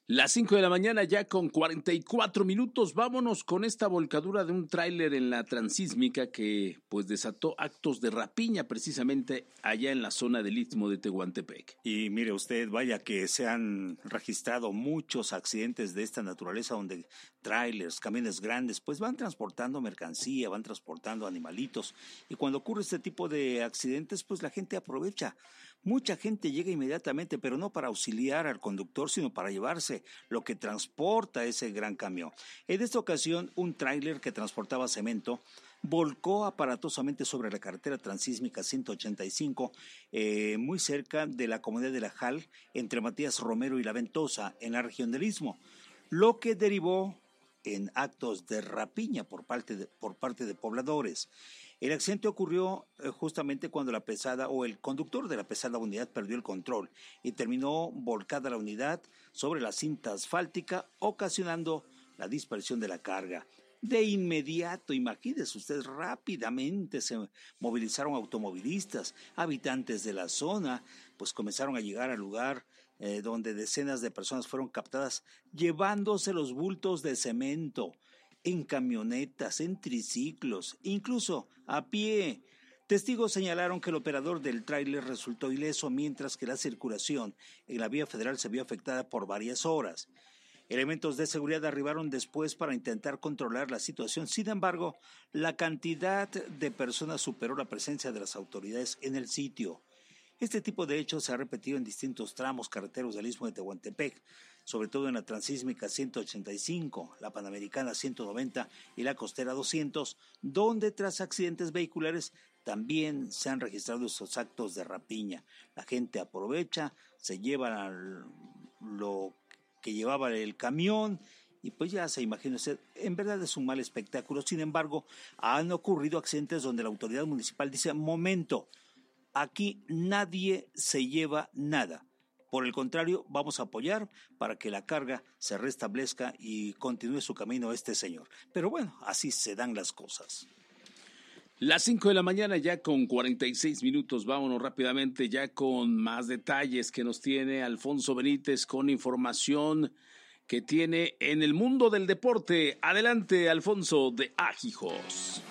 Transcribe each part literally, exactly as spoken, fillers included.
Las cinco de la mañana ya con cuarenta y cuatro minutos, vámonos con esta volcadura de un tráiler en la Transísmica que pues desató actos de rapiña precisamente allá en la zona del Istmo de Tehuantepec. Y mire usted, vaya que se han registrado muchos accidentes de esta naturaleza donde tráilers, camiones grandes pues van transportando mercancía, van transportando animalitos y cuando ocurre este tipo de accidentes pues la gente aprovecha. Mucha gente llega inmediatamente, pero no para auxiliar al conductor, sino para llevarse lo que transporta ese gran camión. En esta ocasión, un tráiler que transportaba cemento volcó aparatosamente sobre la carretera transísmica ciento ochenta y cinco, eh, muy cerca de la comunidad de La Jal, entre Matías Romero y La Ventosa, en la región del Istmo, lo que derivó en actos de rapiña por parte de, por parte de pobladores. El accidente ocurrió justamente cuando la pesada o el conductor de la pesada unidad perdió el control y terminó volcada la unidad sobre la cinta asfáltica, ocasionando la dispersión de la carga. De inmediato, imagínese usted, rápidamente se movilizaron automovilistas, habitantes de la zona, pues comenzaron a llegar al lugar eh, donde decenas de personas fueron captadas llevándose los bultos de cemento en camionetas, en triciclos, incluso a pie. Testigos señalaron que el operador del tráiler resultó ileso, mientras que la circulación en la vía federal se vio afectada por varias horas. Elementos de seguridad arribaron después para intentar controlar la situación. Sin embargo, la cantidad de personas superó la presencia de las autoridades en el sitio. Este tipo de hechos se ha repetido en distintos tramos carreteros del Istmo de Tehuantepec, sobre todo en la Transísmica ciento ochenta y cinco, la Panamericana ciento noventa y la Costera doscientos, donde tras accidentes vehiculares también se han registrado esos actos de rapiña. La gente aprovecha, se lleva lo que llevaba el camión y pues ya se imagina usted, en verdad es un mal espectáculo. Sin embargo, han ocurrido accidentes donde la autoridad municipal dice, momento, aquí nadie se lleva nada. Por el contrario, vamos a apoyar para que la carga se restablezca y continúe su camino este señor. Pero bueno, así se dan las cosas. Las cinco de la mañana ya con cuarenta y seis minutos, vámonos rápidamente ya con más detalles que nos tiene Alfonso Benítez con información que tiene en el mundo del deporte. Adelante, Alfonso de Agijos.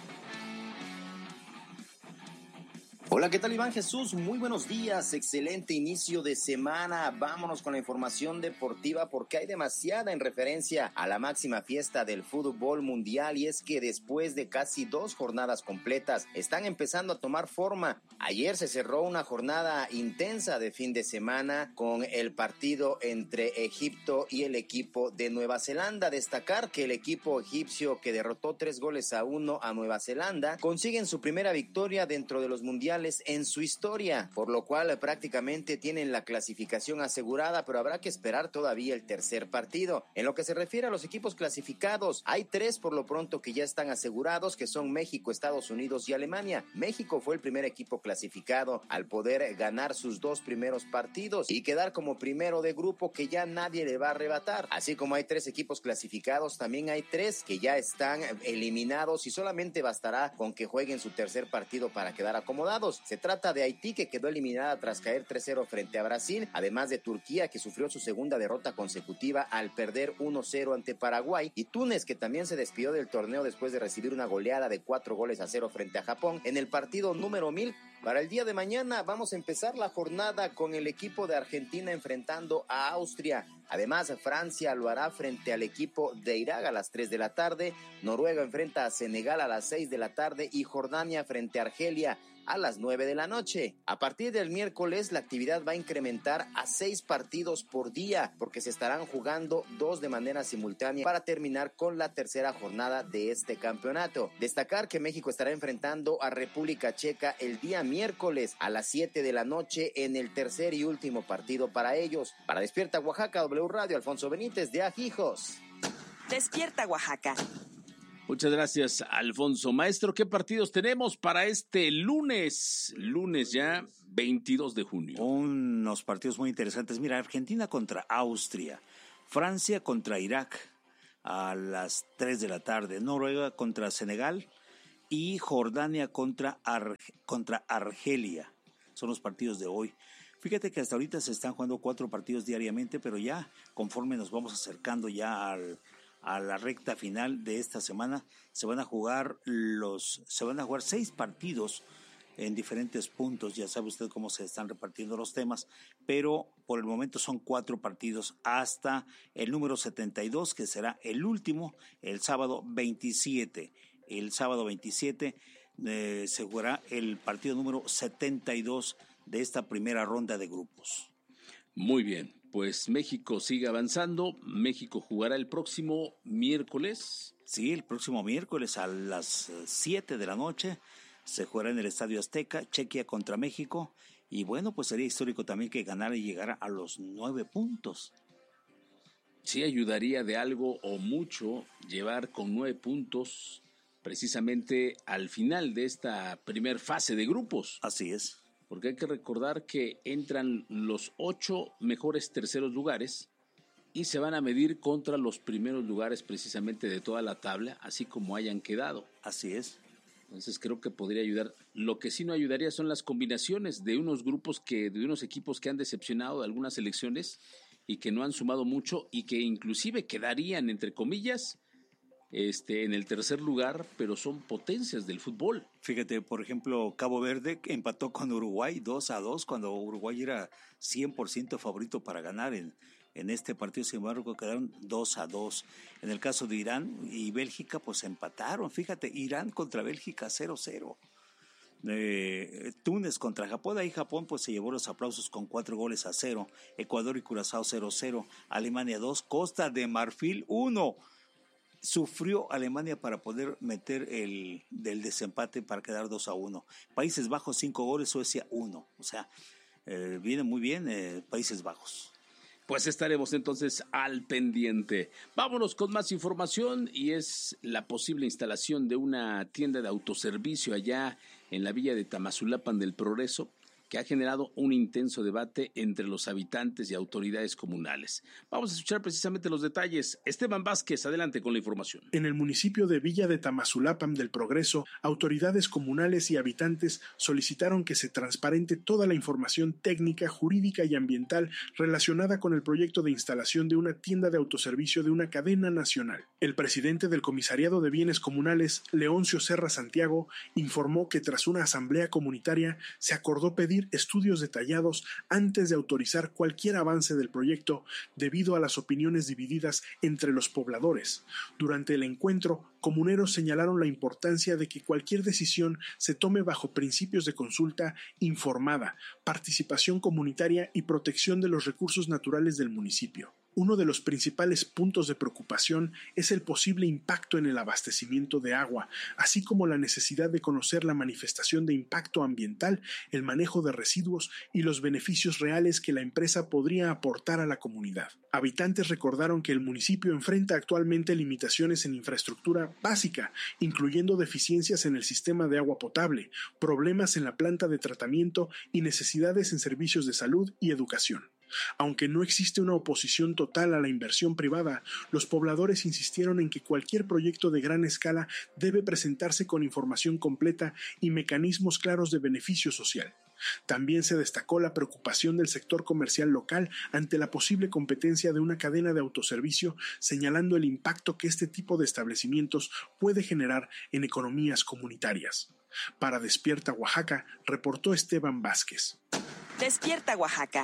Hola, ¿qué tal, Iván Jesús? Muy buenos días, excelente inicio de semana. Vámonos con la información deportiva porque hay demasiada en referencia a la máxima fiesta del fútbol mundial y es que después de casi dos jornadas completas están empezando a tomar forma. Ayer se cerró una jornada intensa de fin de semana con el partido entre Egipto y el equipo de Nueva Zelanda. Destacar que el equipo egipcio que derrotó tres goles a uno a Nueva Zelanda consiguen su primera victoria dentro de los mundiales en su historia, por lo cual prácticamente tienen la clasificación asegurada, pero habrá que esperar todavía el tercer partido. En lo que se refiere a los equipos clasificados, hay tres por lo pronto que ya están asegurados, que son México, Estados Unidos y Alemania. México fue el primer equipo clasificado al poder ganar sus dos primeros partidos y quedar como primero de grupo que ya nadie le va a arrebatar. Así como hay tres equipos clasificados, también hay tres que ya están eliminados y solamente bastará con que jueguen su tercer partido para quedar acomodados. Se trata de Haití, que quedó eliminada tras caer tres cero frente a Brasil, además de Turquía, que sufrió su segunda derrota consecutiva al perder uno cero ante Paraguay, y Túnez, que también se despidió del torneo después de recibir una goleada de cuatro goles a cero frente a Japón en el partido número mil. Para el día de mañana vamos a empezar la jornada con el equipo de Argentina enfrentando a Austria. Además, Francia lo hará frente al equipo de Irak a las tres de la tarde, Noruega enfrenta a Senegal a las seis de la tarde y Jordania frente a Argelia a las nueve de la noche. A partir del miércoles, la actividad va a incrementar a seis partidos por día, porque se estarán jugando dos de manera simultánea para terminar con la tercera jornada de este campeonato. Destacar que México estará enfrentando a República Checa el día miércoles a las siete de la noche en el tercer y último partido para ellos. Para Despierta Oaxaca, W Radio, Alfonso Benítez de Agijos. Despierta Oaxaca. Muchas gracias, Alfonso. Maestro, ¿qué partidos tenemos para este lunes? Lunes ya, veintidós de junio. Unos partidos muy interesantes. Mira, Argentina contra Austria, Francia contra Irak a las tres de la tarde, Noruega contra Senegal y Jordania contra, Ar- contra Argelia. Son los partidos de hoy. Fíjate que hasta ahorita se están jugando cuatro partidos diariamente, pero ya conforme nos vamos acercando ya al, a la recta final de esta semana, se van a jugar los, se van a jugar seis partidos en diferentes puntos. Ya sabe usted cómo se están repartiendo los temas, pero por el momento son cuatro partidos hasta el número setenta y dos, que será el último, el sábado veintisiete. El sábado veintisiete eh, se jugará el partido número setenta y dos de esta primera ronda de grupos. Muy bien, pues México sigue avanzando. México jugará el próximo miércoles. Sí, el próximo miércoles a las siete de la noche se jugará en el Estadio Azteca, Chequia contra México. Y bueno, pues sería histórico también que ganara y llegara a los nueve puntos. Sí, ayudaría de algo o mucho llevar con nueve puntos precisamente al final de esta primer fase de grupos. Así es. Porque hay que recordar que entran los ocho mejores terceros lugares y se van a medir contra los primeros lugares precisamente de toda la tabla, así como hayan quedado. Así es. Entonces creo que podría ayudar. Lo que sí no ayudaría son las combinaciones de unos grupos que, de unos equipos que han decepcionado de algunas selecciones y que no han sumado mucho y que inclusive quedarían, entre comillas, Este, en el tercer lugar, pero son potencias del fútbol. Fíjate, por ejemplo, Cabo Verde empató con Uruguay dos a dos cuando Uruguay era cien por ciento favorito para ganar en, en este partido. Sin embargo, quedaron dos a dos. En el caso de Irán y Bélgica, pues empataron. Fíjate, Irán contra Bélgica cero cero. Eh, Túnez contra Japón, ahí Japón pues se llevó los aplausos con cuatro goles a cero. Ecuador y Curazao cero cero. Alemania dos, Costa de Marfil uno. Sufrió Alemania para poder meter el del desempate para quedar dos a uno. Países Bajos cinco goles, Suecia uno. O sea, eh, viene muy bien eh, Países Bajos. Pues estaremos entonces al pendiente. Vámonos con más información y es la posible instalación de una tienda de autoservicio allá en la villa de Tamazulapan del Progreso, que ha generado un intenso debate entre los habitantes y autoridades comunales. Vamos a escuchar precisamente los detalles. Esteban Vázquez, adelante con la información. En el municipio de Villa de Tamazulapan del Progreso, autoridades comunales y habitantes solicitaron que se transparente toda la información técnica, jurídica y ambiental relacionada con el proyecto de instalación de una tienda de autoservicio de una cadena nacional. El presidente del Comisariado de Bienes Comunales, Leoncio Serra Santiago, informó que tras una asamblea comunitaria se acordó pedir estudios detallados antes de autorizar cualquier avance del proyecto debido a las opiniones divididas entre los pobladores. Durante el encuentro, comuneros señalaron la importancia de que cualquier decisión se tome bajo principios de consulta informada, participación comunitaria y protección de los recursos naturales del municipio. Uno de los principales puntos de preocupación es el posible impacto en el abastecimiento de agua, así como la necesidad de conocer la manifestación de impacto ambiental, el manejo de residuos y los beneficios reales que la empresa podría aportar a la comunidad. Habitantes recordaron que el municipio enfrenta actualmente limitaciones en infraestructura básica, incluyendo deficiencias en el sistema de agua potable, problemas en la planta de tratamiento y necesidades en servicios de salud y educación. Aunque no existe una oposición total a la inversión privada, los pobladores insistieron en que cualquier proyecto de gran escala debe presentarse con información completa y mecanismos claros de beneficio social. También se destacó la preocupación del sector comercial local ante la posible competencia de una cadena de autoservicio, señalando el impacto que este tipo de establecimientos puede generar en economías comunitarias. Para Despierta Oaxaca, reportó Esteban Vázquez. Despierta Oaxaca.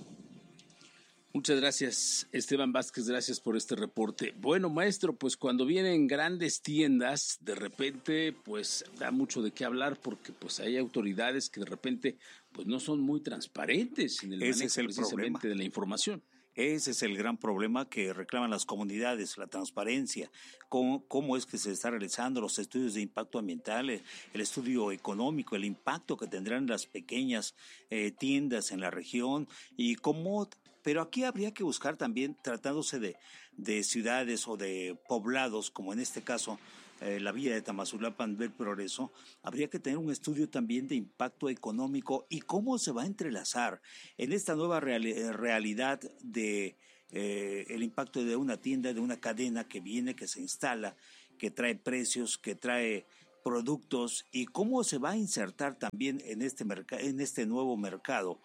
Muchas gracias, Esteban Vázquez, gracias por este reporte. Bueno, maestro, pues cuando vienen grandes tiendas, de repente, pues da mucho de qué hablar porque pues hay autoridades que de repente pues no son muy transparentes en el Ese manejo es el precisamente problema. de la información. Ese es el gran problema que reclaman las comunidades, la transparencia, cómo, cómo es que se está realizando los estudios de impacto ambiental, el, el estudio económico, el impacto que tendrán las pequeñas eh, tiendas en la región y cómo... Pero aquí habría que buscar también, tratándose de, de ciudades o de poblados, como en este caso eh, la villa de Tamazulapan del Progreso, habría que tener un estudio también de impacto económico y cómo se va a entrelazar en esta nueva real, realidad de eh, el impacto de una tienda, de una cadena que viene, que se instala, que trae precios, que trae productos y cómo se va a insertar también en este merc- en este nuevo mercado.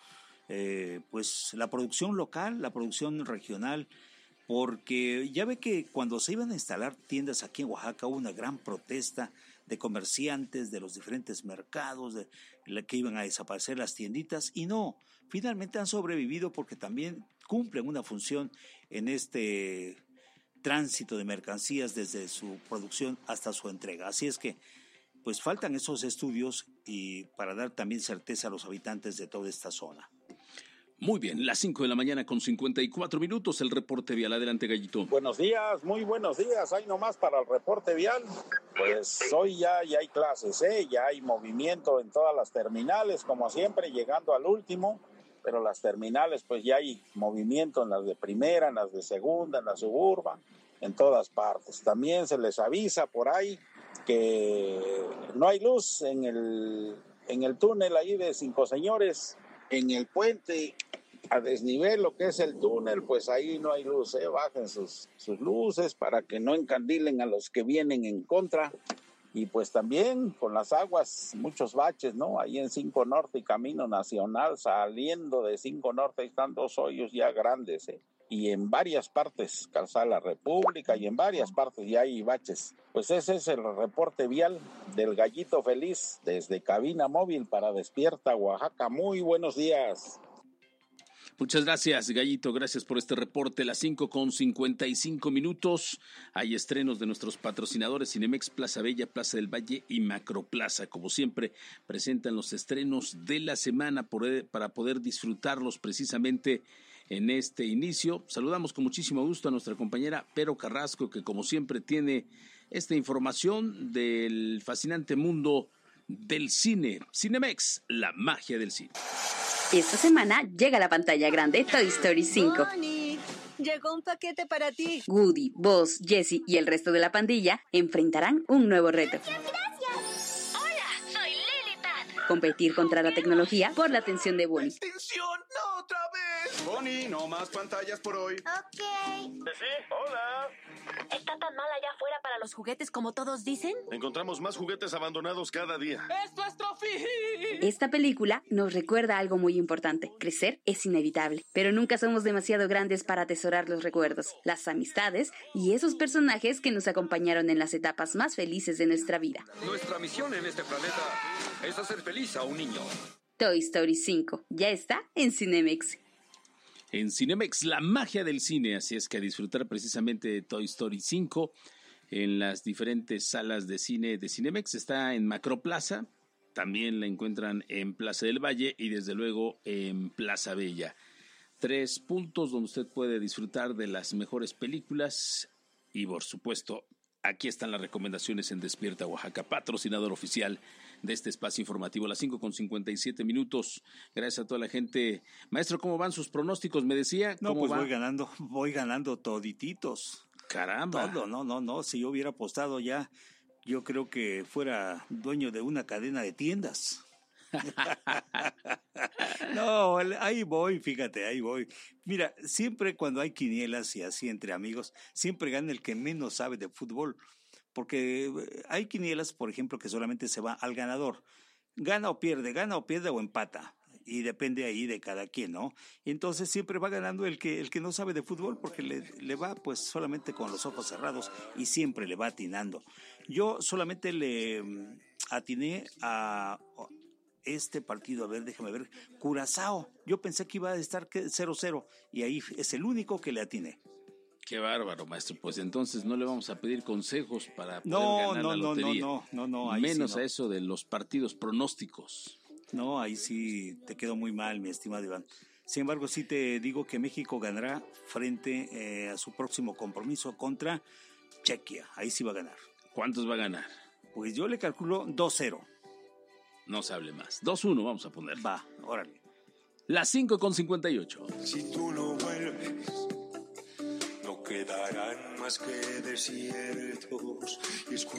eh, pues la producción local, la producción regional, porque ya ve que cuando se iban a instalar tiendas aquí en Oaxaca hubo una gran protesta de comerciantes de los diferentes mercados, de la que iban a desaparecer las tienditas, y no, finalmente han sobrevivido porque también cumplen una función en este tránsito de mercancías desde su producción hasta su entrega. Así es que pues faltan esos estudios y para dar también certeza a los habitantes de toda esta zona. Muy bien, las cinco de la mañana con cincuenta y cuatro minutos, el reporte vial. Adelante, Gallito. Buenos días, muy buenos días. Hay nomás para el reporte vial. Pues hoy ya, ya hay clases, ¿eh? Ya hay movimiento en todas las terminales, como siempre, llegando al último. Pero las terminales, pues ya hay movimiento en las de primera, en las de segunda, en la suburban, en todas partes. También se les avisa por ahí que no hay luz en el, en el túnel ahí de Cinco Señores, en el puente a desnivel, lo que es el túnel, pues ahí no hay luz, ¿eh? Bajen sus, sus luces para que no encandilen a los que vienen en contra. Y pues también con las aguas, muchos baches, ¿no? Ahí en Cinco Norte y Camino Nacional, saliendo de Cinco Norte, ahí están dos hoyos ya grandes, ¿eh? Y en varias partes, Calzada la República, y en varias partes ya hay baches. Pues ese es el reporte vial del Gallito Feliz, desde Cabina Móvil para Despierta Oaxaca. Muy buenos días. Muchas gracias, Gallito, gracias por este reporte. Las cinco con cincuenta y cinco minutos. Hay estrenos de nuestros patrocinadores Cinemex, Plaza Bella, Plaza del Valle y Macroplaza. Como siempre, presentan los estrenos de la semana por, para poder disfrutarlos precisamente en este inicio. Saludamos con muchísimo gusto a nuestra compañera Pero Carrasco, que como siempre tiene esta información del fascinante mundo del cine. Cinemex, la magia del cine. Esta semana llega a la pantalla grande Toy Story cinco. Bonnie, llegó un paquete para ti. Woody, Buzz, Jessie y el resto de la pandilla enfrentarán un nuevo reto. Gracias, gracias. Hola, soy Lily Pat. Competir contra la tecnología por la atención de Bonnie. ¡Extinción! ¡No otra vez! Bonnie, no más pantallas por hoy. Ok. Sí, hola. ¿Está tan mal allá afuera para los juguetes como todos dicen? Encontramos más juguetes abandonados cada día. ¡Es nuestro fin! Esta película nos recuerda algo muy importante. Crecer es inevitable, pero nunca somos demasiado grandes para atesorar los recuerdos, las amistades y esos personajes que nos acompañaron en las etapas más felices de nuestra vida. Nuestra misión en este planeta es hacer feliz a un niño. Toy Story cinco ya está en Cinemex. En Cinemex, la magia del cine, así es que a disfrutar precisamente de Toy Story cinco en las diferentes salas de cine de Cinemex. Está en Macroplaza, también la encuentran en Plaza del Valle y desde luego en Plaza Bella. Tres puntos donde usted puede disfrutar de las mejores películas y por supuesto aquí están las recomendaciones en Despierta Oaxaca, patrocinador oficial de este espacio informativo. A las cinco con cincuenta y siete minutos. Gracias a toda la gente. Maestro, ¿cómo van sus pronósticos? Me decía. No, ¿cómo pues va? voy ganando, voy ganando todititos. Caramba. Todo, no, no, no. Si yo hubiera apostado ya, yo creo que fuera dueño de una cadena de tiendas. No, ahí voy, fíjate, ahí voy. Mira, siempre cuando hay quinielas y así entre amigos, siempre gana el que menos sabe de fútbol, porque hay quinielas, por ejemplo, que solamente se va al ganador. Gana o pierde, gana o pierde o empata. Y depende ahí de cada quien, ¿no? Y entonces siempre va ganando el que el que no sabe de fútbol porque le, le va pues solamente con los ojos cerrados y siempre le va atinando. Yo solamente le atiné a este partido, a ver, déjame ver, Curazao. Yo pensé que iba a estar cero cero y ahí es el único que le atiné. Qué bárbaro, maestro. Pues entonces no le vamos a pedir consejos para poder no, ganar no, la lotería. No, no, no, no, ahí menos sí no. a eso de los partidos pronósticos. No, ahí sí te quedó muy mal, mi estimado Iván. Sin embargo, sí te digo que México ganará frente eh, a su próximo compromiso contra Chequia. Ahí sí va a ganar. ¿Cuántos va a ganar? Pues yo le calculo dos cero. No se hable más. dos uno vamos a poner. Va, órale. Las cinco con cincuenta y ocho. Si tú no vuelves, no quedarán más que desiertos. Y